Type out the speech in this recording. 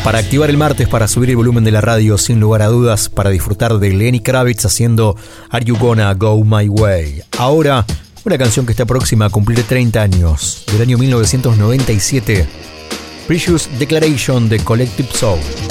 Para activar el martes, para subir el volumen de la radio, sin lugar a dudas, para disfrutar de Lenny Kravitz haciendo Are You Gonna Go My Way. Ahora, una canción que está próxima a cumplir 30 años, del año 1997, Precious Declaration de Collective Soul.